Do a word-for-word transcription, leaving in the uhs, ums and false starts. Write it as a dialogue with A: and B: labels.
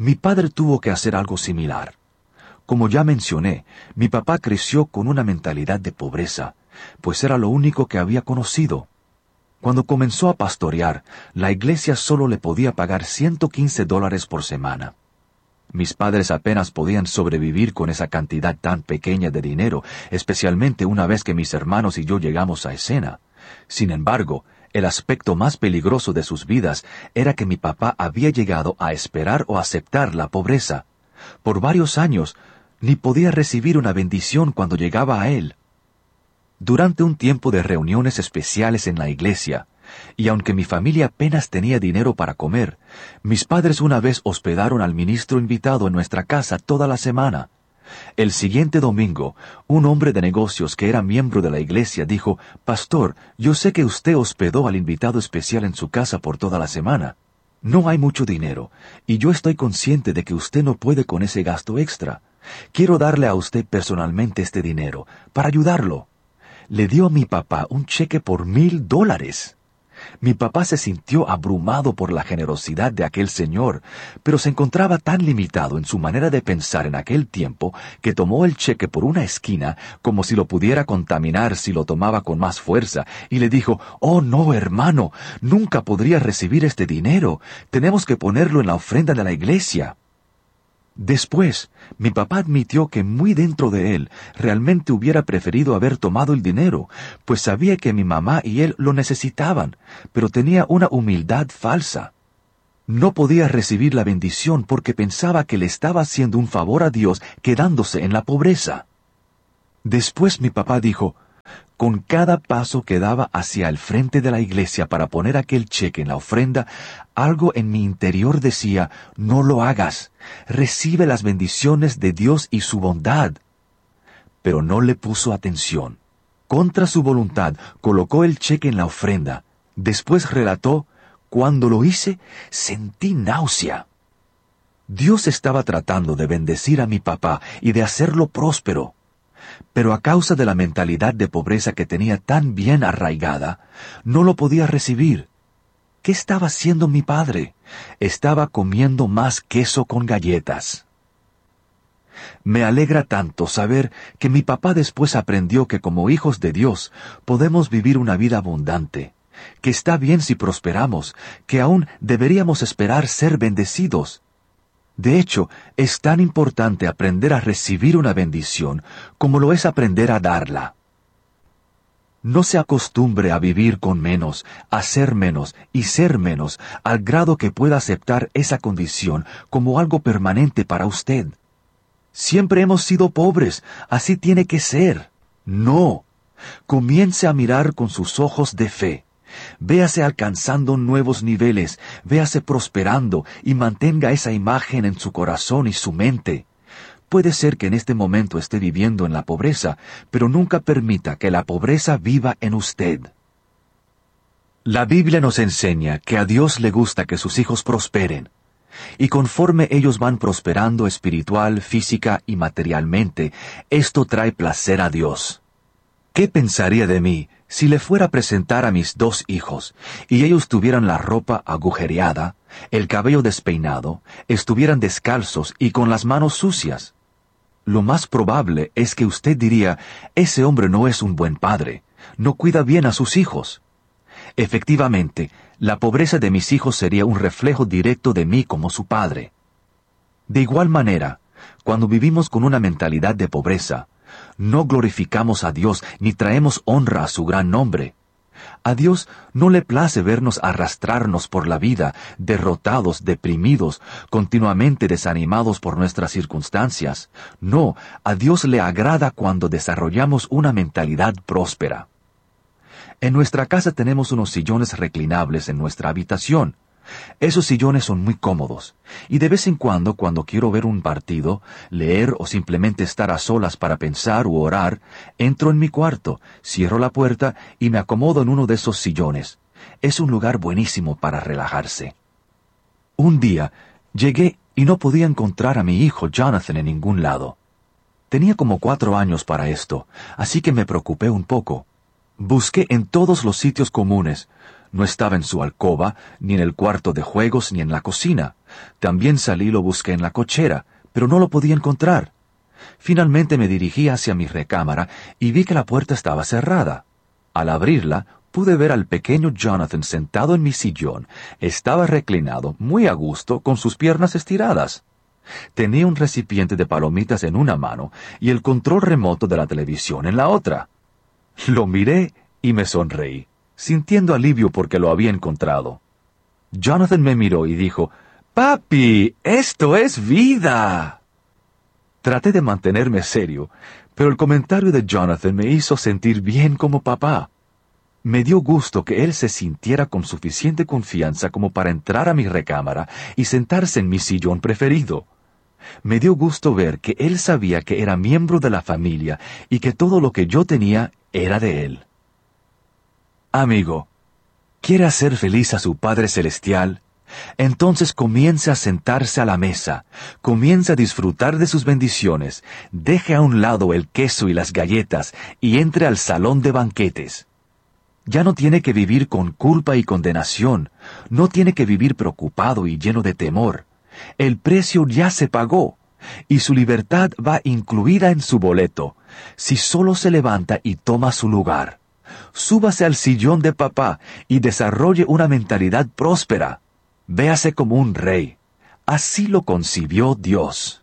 A: Mi padre tuvo que hacer algo similar. Como ya mencioné, mi papá creció con una mentalidad de pobreza, pues era lo único que había conocido. Cuando comenzó a pastorear, la iglesia solo le podía pagar ciento quince dólares por semana. Mis padres apenas podían sobrevivir con esa cantidad tan pequeña de dinero, especialmente una vez que mis hermanos y yo llegamos a escena. Sin embargo, el aspecto más peligroso de sus vidas era que mi papá había llegado a esperar o aceptar la pobreza. Por varios años, ni podía recibir una bendición cuando llegaba a él. Durante un tiempo de reuniones especiales en la iglesia, y aunque mi familia apenas tenía dinero para comer, mis padres una vez hospedaron al ministro invitado en nuestra casa toda la semana. El siguiente domingo, un hombre de negocios que era miembro de la iglesia dijo, «Pastor, yo sé que usted hospedó al invitado especial en su casa por toda la semana. No hay mucho dinero, y yo estoy consciente de que usted no puede con ese gasto extra. Quiero darle a usted personalmente este dinero, para ayudarlo». Le dio a mi papá un cheque por mil dólares. Mi papá se sintió abrumado por la generosidad de aquel señor, pero se encontraba tan limitado en su manera de pensar en aquel tiempo que tomó el cheque por una esquina como si lo pudiera contaminar si lo tomaba con más fuerza, y le dijo, «Oh no, hermano, nunca podría recibir este dinero. Tenemos que ponerlo en la ofrenda de la iglesia». Después, mi papá admitió que muy dentro de él realmente hubiera preferido haber tomado el dinero, pues sabía que mi mamá y él lo necesitaban, pero tenía una humildad falsa. No podía recibir la bendición porque pensaba que le estaba haciendo un favor a Dios quedándose en la pobreza. Después mi papá dijo, con cada paso que daba hacia el frente de la iglesia para poner aquel cheque en la ofrenda, algo en mi interior decía, no lo hagas, recibe las bendiciones de Dios y su bondad. Pero no le puso atención. Contra su voluntad, colocó el cheque en la ofrenda. Después relató, cuando lo hice, sentí náusea. Dios estaba tratando de bendecir a mi papá y de hacerlo próspero. Pero a causa de la mentalidad de pobreza que tenía tan bien arraigada, no lo podía recibir. ¿Qué estaba haciendo mi padre? Estaba comiendo más queso con galletas. Me alegra tanto saber que mi papá después aprendió que como hijos de Dios podemos vivir una vida abundante, que está bien si prosperamos, que aún deberíamos esperar ser bendecidos. De hecho, es tan importante aprender a recibir una bendición como lo es aprender a darla. No se acostumbre a vivir con menos, a ser menos y ser menos, al grado que pueda aceptar esa condición como algo permanente para usted. Siempre hemos sido pobres, así tiene que ser. No. Comience a mirar con sus ojos de fe. Véase alcanzando nuevos niveles, véase prosperando y mantenga esa imagen en su corazón y su mente. Puede ser que en este momento esté viviendo en la pobreza, pero nunca permita que la pobreza viva en usted. La Biblia nos enseña que a Dios le gusta que sus hijos prosperen, y conforme ellos van prosperando espiritual, física y materialmente, esto trae placer a Dios. ¿Qué pensaría de mí si le fuera a presentar a mis dos hijos, y ellos tuvieran la ropa agujereada, el cabello despeinado, estuvieran descalzos y con las manos sucias? Lo más probable es que usted diría, ese hombre no es un buen padre, no cuida bien a sus hijos. Efectivamente, la pobreza de mis hijos sería un reflejo directo de mí como su padre. De igual manera, cuando vivimos con una mentalidad de pobreza, no glorificamos a Dios ni traemos honra a su gran nombre. A Dios no le place vernos arrastrarnos por la vida, derrotados, deprimidos, continuamente desanimados por nuestras circunstancias. No, a Dios le agrada cuando desarrollamos una mentalidad próspera. En nuestra casa tenemos unos sillones reclinables en nuestra habitación. Esos sillones son muy cómodos, y de vez en cuando, cuando quiero ver un partido, leer o simplemente estar a solas para pensar u orar, entro en mi cuarto, cierro la puerta y me acomodo en uno de esos sillones. Es un lugar buenísimo para relajarse. Un día, llegué y no podía encontrar a mi hijo Jonathan en ningún lado. Tenía como cuatro años para esto, así que me preocupé un poco. Busqué en todos los sitios comunes. No estaba en su alcoba, ni en el cuarto de juegos, ni en la cocina. También salí y lo busqué en la cochera, pero no lo podía encontrar. Finalmente me dirigí hacia mi recámara y vi que la puerta estaba cerrada. Al abrirla, pude ver al pequeño Jonathan sentado en mi sillón. Estaba reclinado, muy a gusto, con sus piernas estiradas. Tenía un recipiente de palomitas en una mano y el control remoto de la televisión en la otra. Lo miré y me sonreí, sintiendo alivio porque lo había encontrado. Jonathan me miró y dijo, «Papi, esto es vida». Traté de mantenerme serio, pero el comentario de Jonathan me hizo sentir bien como papá. Me dio gusto que él se sintiera con suficiente confianza como para entrar a mi recámara y sentarse en mi sillón preferido. Me dio gusto ver que él sabía que era miembro de la familia y que todo lo que yo tenía era de él. Amigo, ¿quiere hacer feliz a su Padre Celestial? Entonces comience a sentarse a la mesa, comience a disfrutar de sus bendiciones, deje a un lado el queso y las galletas y entre al salón de banquetes. Ya no tiene que vivir con culpa y condenación, no tiene que vivir preocupado y lleno de temor. El precio ya se pagó, y su libertad va incluida en su boleto, si solo se levanta y toma su lugar. Súbase al sillón de papá y desarrolle una mentalidad próspera. Véase como un rey. Así lo concibió Dios.